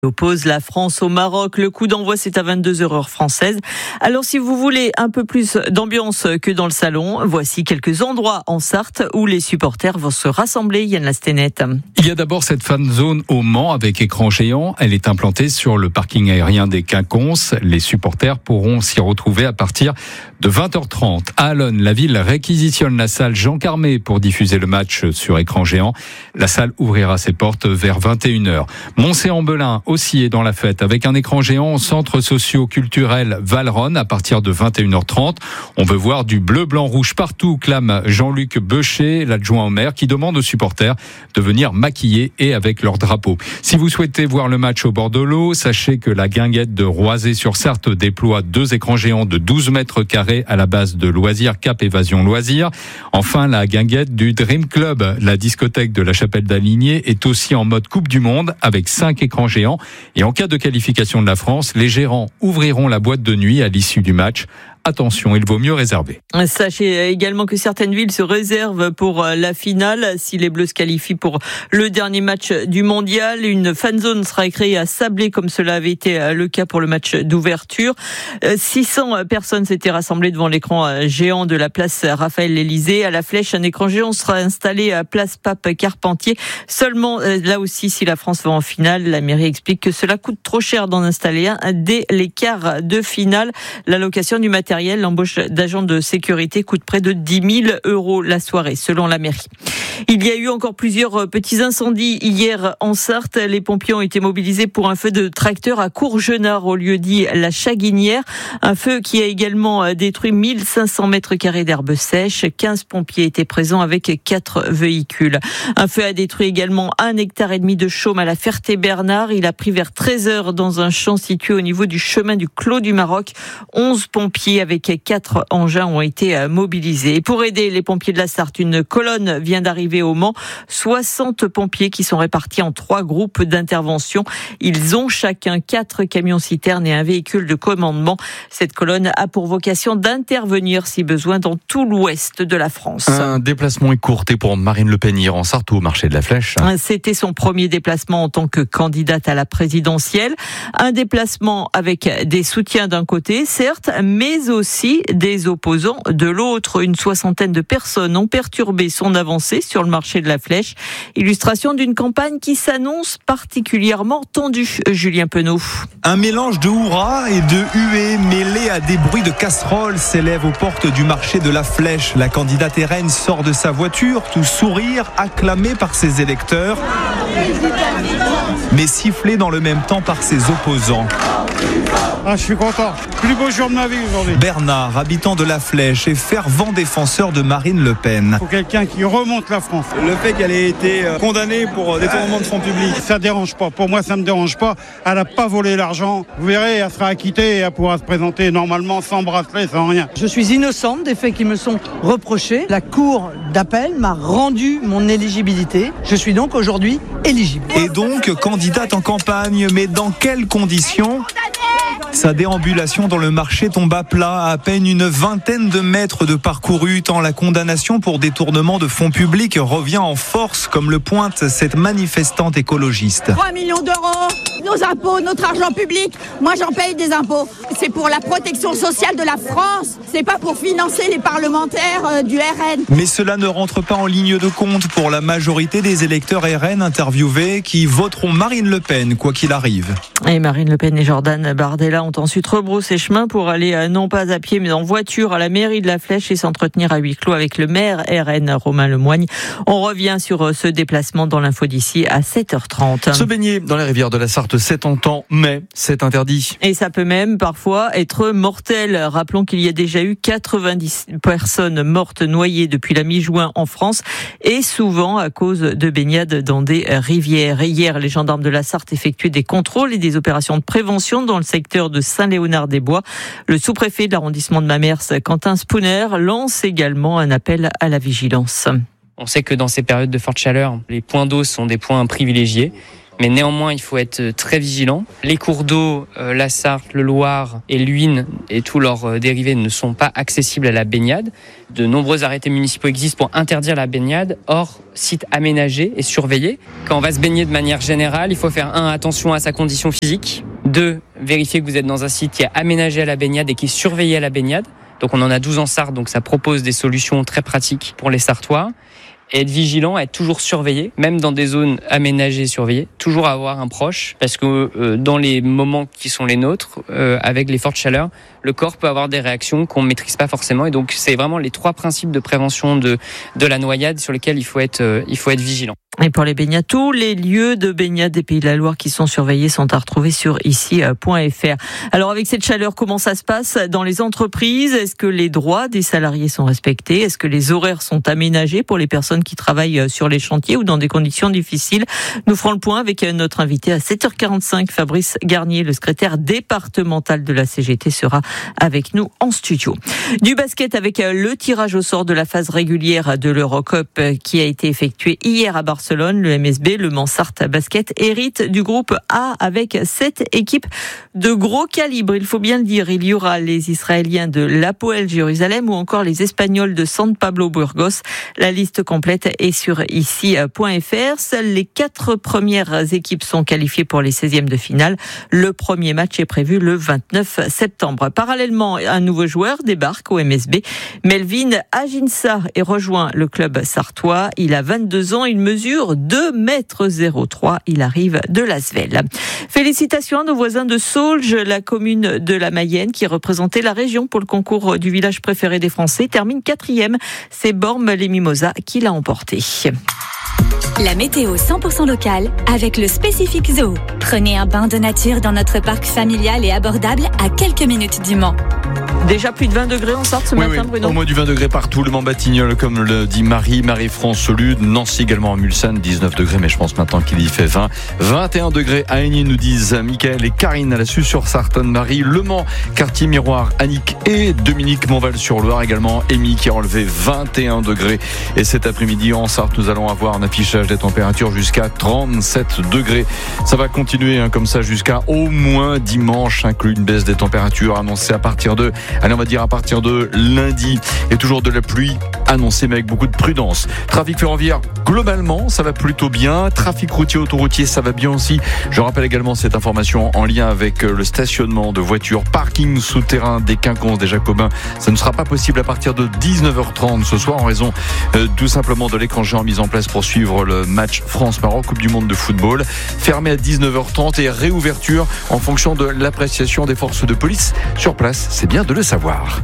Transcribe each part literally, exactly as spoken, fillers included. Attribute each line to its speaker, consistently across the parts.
Speaker 1: Oppose la France au Maroc. Le coup d'envoi, c'est à vingt-deux heures heure française. Alors, si vous voulez un peu plus d'ambiance que dans le salon, voici quelques endroits en Sarthe où les supporters vont se rassembler. Yann Lastenet.
Speaker 2: Il y a d'abord cette fan zone au Mans avec écran géant. Elle est implantée sur le parking aérien des Quinconces. Les supporters pourront s'y retrouver à partir de vingt heures trente. À Allonne, la ville réquisitionne la salle Jean Carmé pour diffuser le match sur écran géant. La salle ouvrira ses portes vers vingt et une heures. Moncé-en-Belin aussi est dans la fête avec un écran géant au centre socio-culturel Valronne à partir de vingt et une heures trente. On veut voir du bleu, blanc, rouge partout, clame Jean-Luc Beucher, l'adjoint au maire, qui demande aux supporters de venir maquillés et avec leur drapeau. Si vous souhaitez voir le match au bord de l'eau, sachez que la guinguette de Roisey-sur-Sarthe déploie deux écrans géants de douze mètres carrés à la base de Loisirs Cap Évasion Loisirs. Enfin, la guinguette du Dream Club, la discothèque de la Chapelle d'Aligné, est aussi en mode Coupe du Monde avec cinq écrans géants. Et en cas de qualification de la France, les gérants ouvriront la boîte de nuit à l'issue du match. Attention, il vaut mieux réserver.
Speaker 1: Sachez également que certaines villes se réservent pour la finale. Si les Bleus se qualifient pour le dernier match du mondial, une fan zone sera créée à Sablé, comme cela avait été le cas pour le match d'ouverture. six cents personnes s'étaient rassemblées devant l'écran géant de la place Raphaël-L'Élysée. À la Flèche, un écran géant sera installé à place Pape Carpentier. Seulement, là aussi, si la France va en finale, la mairie explique que cela coûte trop cher d'en installer un dès les quarts de finale. La location du matériel, l'embauche d'agents de sécurité coûte près de dix mille euros la soirée, selon la mairie. Il y a eu encore plusieurs petits incendies hier en Sarthe. Les pompiers ont été mobilisés pour un feu de tracteur à Courgenard, au lieu dit La Chaguinière. Un feu qui a également détruit mille cinq cents mètres carrés d'herbes sèches. quinze pompiers étaient présents avec quatre véhicules. Un feu a détruit également un hectare et demi de chaume à la Ferté-Bernard. Il a pris vers treize heures dans un champ situé au niveau du chemin du Clos du Maroc. onze pompiers avec quatre engins ont été mobilisés. Et pour aider les pompiers de la Sarthe, une colonne vient d'arriver au Mans. soixante pompiers qui sont répartis en trois groupes d'intervention. Ils ont chacun quatre camions-citernes et un véhicule de commandement. Cette colonne a pour vocation d'intervenir, si besoin, dans tout l'ouest de la France.
Speaker 3: Un déplacement écourté pour Marine Le Pen hier en Sarthe au marché de la Flèche.
Speaker 1: C'était son premier déplacement en tant que candidate à la présidentielle. Un déplacement avec des soutiens d'un côté, certes, mais aussi des opposants de l'autre. Une soixantaine de personnes ont perturbé son avancée sur le marché de la Flèche. Illustration d'une campagne qui s'annonce particulièrement tendue. Julien Penaud.
Speaker 4: Un mélange de hurrah et de huées mêlés à des bruits de casseroles s'élève aux portes du marché de la Flèche. La candidate R N sort de sa voiture, tout sourire, acclamée par ses électeurs, mais sifflée dans le même temps par ses opposants.
Speaker 5: Ah, je suis content. Plus beau jour de ma vie aujourd'hui.
Speaker 4: Bernard, habitant de la Flèche et fervent défenseur de Marine Le Pen.
Speaker 5: Il faut quelqu'un qui remonte la France.
Speaker 4: Le fait qu'elle ait été condamnée pour détournement de fonds publics,
Speaker 5: ça dérange pas. Pour moi, ça me dérange pas. Elle n'a pas volé l'argent. Vous verrez, elle sera acquittée et elle pourra se présenter normalement sans bracelet, sans rien.
Speaker 6: Je suis innocente des faits qui me sont reprochés. La cour d'appel m'a rendu mon éligibilité. Je suis donc aujourd'hui éligible.
Speaker 4: Et donc candidate en campagne, mais dans quelles conditions ? Sa déambulation dans le marché tombe à plat, à peine une vingtaine de mètres de parcouru, tant la condamnation pour détournement de fonds publics revient en force, comme le pointe cette manifestante écologiste.
Speaker 7: trois millions d'euros, nos impôts, notre argent public, moi j'en paye des impôts. C'est pour la protection sociale de la France, c'est pas pour financer les parlementaires euh, du R N.
Speaker 4: Mais cela ne rentre pas en ligne de compte pour la majorité des électeurs R N interviewés qui voteront Marine Le Pen, quoi qu'il arrive.
Speaker 1: Et Marine Le Pen et Jordan Bardella ont ensuite rebroussé chemin pour aller, non pas à pied, mais en voiture à la mairie de la Flèche et s'entretenir à huis clos avec le maire R N, Romain Lemoigne. On revient sur ce déplacement dans l'info d'ici à sept heures trente.
Speaker 3: Se baigner dans les rivières de la Sarthe, c'est tentant, mais c'est interdit.
Speaker 1: Et ça peut même parfois être mortel. Rappelons qu'il y a déjà eu quatre-vingt-dix personnes mortes noyées depuis la mi-juin en France et souvent à cause de baignades dans des rivières. Et hier, les gendarmes de la Sarthe effectuaient des contrôles et des opérations de prévention dans le secteur de Saint-Léonard-des-Bois. Le sous-préfet de l'arrondissement de Mamers, Quentin Spooner, lance également un appel à la vigilance.
Speaker 8: On sait que dans ces périodes de forte chaleur, les points d'eau sont des points privilégiés. Mais néanmoins, il faut être très vigilant. Les cours d'eau, euh, la Sarthe, le Loir et l'Huine et tous leurs euh, dérivés ne sont pas accessibles à la baignade. De nombreux arrêtés municipaux existent pour interdire la baignade hors site aménagé et surveillé. Quand on va se baigner de manière générale, il faut faire un, attention à sa condition physique. Deux, vérifier que vous êtes dans un site qui est aménagé à la baignade et qui est surveillé à la baignade. Donc on en a douze en Sarthe, donc ça propose des solutions très pratiques pour les Sartois. Et être vigilant, être toujours surveillé, même dans des zones aménagées et surveillées, toujours avoir un proche, parce que euh, dans les moments qui sont les nôtres, euh, avec les fortes chaleurs, le corps peut avoir des réactions qu'on ne maîtrise pas forcément. Et donc c'est vraiment les trois principes de prévention de, de la noyade sur lesquels il faut être, euh, il faut être vigilant.
Speaker 1: Et pour les baignades, tous les lieux de baignade des Pays de la Loire qui sont surveillés sont à retrouver sur ici point f r. Alors avec cette chaleur, comment ça se passe dans les entreprises ? Est-ce que les droits des salariés sont respectés ? Est-ce que les horaires sont aménagés pour les personnes qui travaillent sur les chantiers ou dans des conditions difficiles ? Nous ferons le point avec notre invité à sept heures quarante-cinq. Fabrice Garnier, le secrétaire départemental de la C G T, sera avec nous en studio. Du basket avec le tirage au sort de la phase régulière de l'Eurocup qui a été effectué hier à Barcelone. Le M S B, le Mans Sarthe Basket, hérite du groupe A avec sept équipes de gros calibre. Il faut bien le dire, il y aura les Israéliens de l'Hapoel Jérusalem ou encore les Espagnols de San Pablo Burgos. La liste complète est sur ici point f r. Seules les quatre premières équipes sont qualifiées pour les seizièmes de finale. Le premier match est prévu le vingt-neuf septembre. Parallèlement, un nouveau joueur débarque au M S B. Melvin Aginsa est rejoint le club sartois. Il a vingt-deux ans, il mesure deux mètres zéro trois. Il arrive de l'Asvel. Félicitations à nos voisins de Saulges, la commune de la Mayenne qui représentait la région pour le concours du village préféré des Français. Termine quatrième. C'est Bormes-les-Mimosas qui l'a emporté.
Speaker 9: La météo cent pour cent locale avec le Spécifique Zoo. Prenez un bain de nature dans notre parc familial et abordable à quelques minutes du Mans.
Speaker 1: Déjà plus de vingt degrés en Sarthe ce
Speaker 3: oui,
Speaker 1: matin,
Speaker 3: oui.
Speaker 1: Bruno.
Speaker 3: Au moins du vingt degrés partout, le Mans-Batignolles, comme le dit Marie, Marie-France Lude, Nancy également à Mulsanne, dix-neuf degrés, mais je pense maintenant qu'il y fait vingt. vingt et un degrés à Aigny, nous disent Mickaël et Karine à la Suze-sur-Sarthe, Marie, Le Mans, Quartier Miroir, Annick et Dominique, Montval-sur-Loire également, Amy qui a enlevé vingt et un degrés. Et cet après-midi en Sarthe, nous allons avoir un affichage des températures jusqu'à trente-sept degrés. Ça va continuer hein, comme ça jusqu'à au moins dimanche, inclus une baisse des températures annoncée à partir de Allez, on va dire à partir de lundi. Et toujours de la pluie annoncée, mais avec beaucoup de prudence. Trafic ferroviaire, globalement, ça va plutôt bien. Trafic routier, autoroutier, ça va bien aussi. Je rappelle également cette information en lien avec le stationnement de voitures, parking souterrain des Quinconces, des Jacobins. Ça ne sera pas possible à partir de dix-neuf heures trente ce soir en raison euh, tout simplement de l'écran géant mis en place pour suivre le match France-Maroc, Coupe du Monde de football. Fermé à dix-neuf heures trente et réouverture en fonction de l'appréciation des forces de police sur place. C'est bien de le savoir.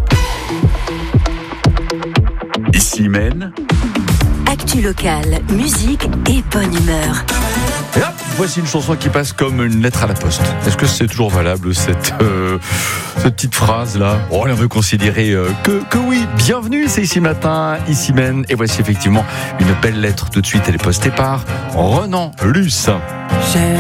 Speaker 10: Ici Maine.
Speaker 9: Actu locale, musique et bonne humeur.
Speaker 3: Et hop, voici une chanson qui passe comme une lettre à la poste. Est-ce que c'est toujours valable cette, euh, cette petite phrase là? Oh, on veut considérer euh, que, que oui. Bienvenue, c'est Ici Matin, Ici Maine. Et voici effectivement une belle lettre. Tout de suite, elle est postée par Renan Luce.